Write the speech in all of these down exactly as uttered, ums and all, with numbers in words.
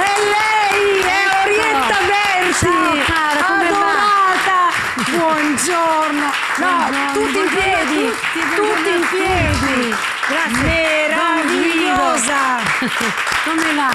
lei è Orietta Berti! Ciao cara, come adorata! Buongiorno! No, Buongiorno. tutti in piedi! Tutti, Tutti in piedi! Grazie. Meravigliosa! Come va?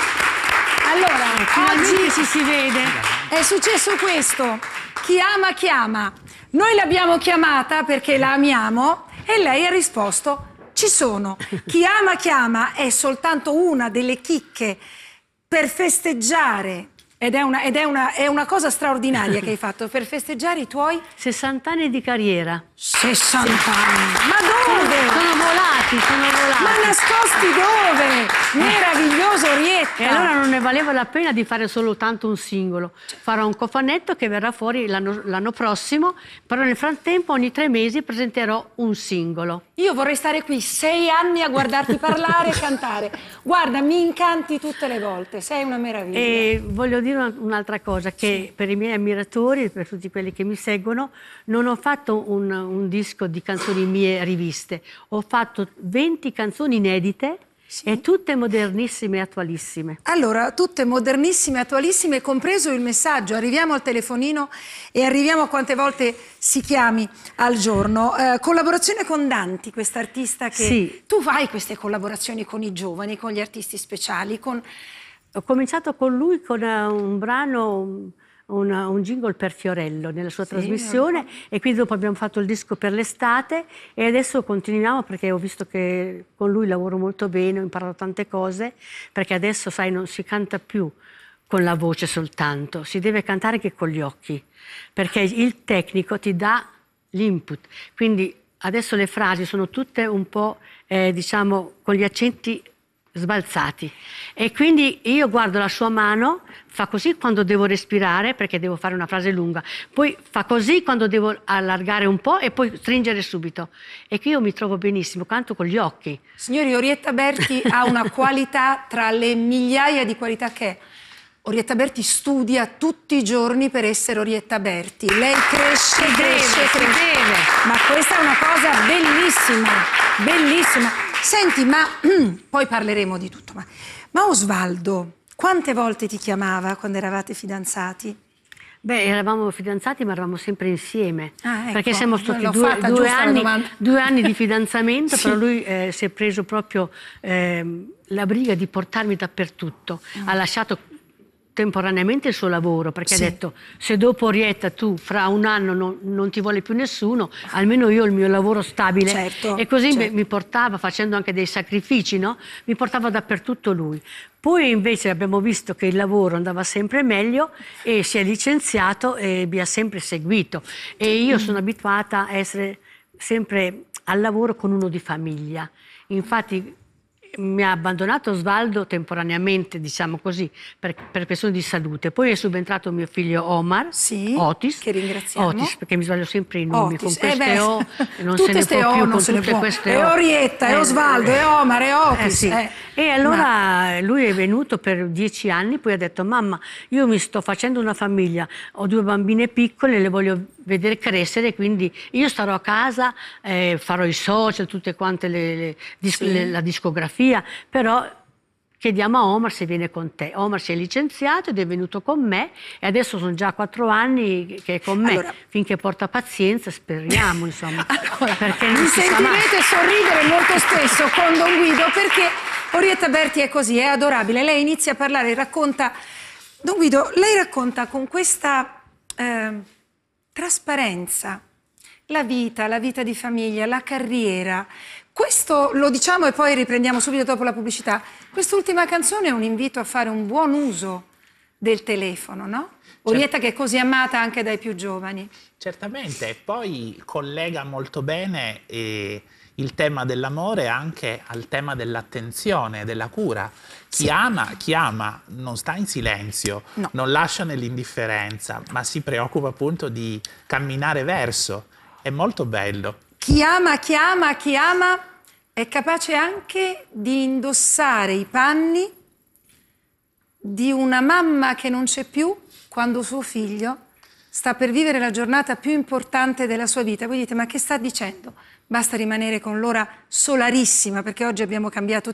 Allora, Finalmente oggi ci si vede. è successo questo. Chi ama chiama. Noi l'abbiamo chiamata perché la amiamo e lei ha risposto: ci sono. Chi ama chiama è soltanto una delle chicche per festeggiare. Ed è una, ed è una, è una cosa straordinaria che hai fatto per festeggiare i tuoi sessanta anni di carriera. sessanta anni. Ma dove? Sono volati, sono volati. Ma nascosti dove? Meraviglioso, Orietta. E allora non ne valeva la pena di fare soltanto un singolo. Farò un cofanetto che verrà fuori l'anno prossimo, però nel frattempo ogni tre mesi presenterò un singolo. Io vorrei stare qui sei anni a guardarti parlare e cantare. Guarda, mi incanti tutte le volte, sei una meraviglia. E voglio dire un'altra cosa, che sì, per i miei ammiratori, per tutti quelli che mi seguono, non ho fatto un, un disco di canzoni mie riviste, ho fatto venti canzoni inedite. Sì. E tutte modernissime e attualissime. Allora, tutte modernissime e attualissime, compreso il messaggio. Arriviamo al telefonino e arriviamo a quante volte si chiami al giorno. Eh, collaborazione con Danti, quest'artista che... Sì. Tu fai queste collaborazioni con i giovani, con gli artisti speciali, con... Ho cominciato con lui con un brano... Una, un jingle per Fiorello nella sua sì, trasmissione e quindi dopo abbiamo fatto il disco per l'estate e adesso continuiamo perché ho visto che con lui lavoro molto bene, ho imparato tante cose, perché adesso sai non si canta più con la voce soltanto, si deve cantare anche con gli occhi, perché il tecnico ti dà l'input, quindi adesso le frasi sono tutte un po' eh, diciamo con gli accenti sbalzati e quindi io guardo la sua mano, fa così quando devo respirare perché devo fare una frase lunga, poi fa così quando devo allargare un po' e poi stringere subito, e che io mi trovo benissimo, canto con gli occhi. Signori, Orietta Berti ha una qualità tra le migliaia di qualità che è. Orietta Berti studia tutti i giorni per essere Orietta Berti. Lei cresce, si cresce, deve, cresce. Si deve. Ma questa è una cosa bellissima, bellissima. Senti, ma poi parleremo di tutto. Ma, ma Osvaldo, quante volte ti chiamava quando eravate fidanzati? Beh, eravamo fidanzati ma eravamo sempre insieme, ah, ecco, perché siamo stati due, fatta, due, anni, due anni di fidanzamento, sì. Però lui eh, si è preso proprio eh, la briga di portarmi dappertutto, mm. ha lasciato temporaneamente il suo lavoro, perché sì. ha detto se dopo Orietta tu fra un anno non, non ti vuole più nessuno, almeno io ho il mio lavoro stabile, certo, e così certo. mi portava, facendo anche dei sacrifici, no? Mi portava dappertutto lui. Poi invece abbiamo visto che il lavoro andava sempre meglio e si è licenziato e mi ha sempre seguito, e io mm. sono abituata a essere sempre al lavoro con uno di famiglia, infatti mi ha abbandonato Osvaldo temporaneamente, diciamo così, per, per questioni di salute. Poi è subentrato mio figlio Omar, sì, Otis, che ringraziamo. Otis, perché mi sbaglio sempre i nomi, Otis. con queste eh O non tutte se ne può o, più, non con se ne tutte può. queste è O. Orietta, è eh, Osvaldo, è Omar, è Otis. Eh, sì. eh. E allora Ma... lui è venuto per dieci anni, poi ha detto mamma, io mi sto facendo una famiglia, ho due bambine piccole, le voglio vedere crescere, quindi io starò a casa, eh, farò i social, tutte quante le, le, dis sì. le, la discografia, però chiediamo a Omar se viene con te. Omar si è licenziato ed è venuto con me e adesso sono già quattro anni che è con me. Allora, finché porta pazienza, speriamo, insomma. Allora, perché mi sentirete sorridere molto spesso con Don Guido, perché Orietta Berti è così, è adorabile. Lei inizia a parlare, racconta... Don Guido, lei racconta con questa eh, trasparenza la vita, la vita di famiglia, la carriera. Questo lo diciamo e poi riprendiamo subito dopo la pubblicità. Quest'ultima canzone è un invito a fare un buon uso del telefono, no? Orietta che è così amata anche dai più giovani. Certamente, e poi collega molto bene eh, il tema dell'amore anche al tema dell'attenzione, della cura. Chi sì. ama, chi ama non sta in silenzio, no. non lascia nell'indifferenza, ma si preoccupa appunto di camminare verso. È molto bello. Chi ama, chi ama, chi ama è capace anche di indossare i panni di una mamma che non c'è più quando suo figlio sta per vivere la giornata più importante della sua vita. Voi dite, ma che sta dicendo? Basta rimanere con l'ora solarissima, perché oggi abbiamo cambiato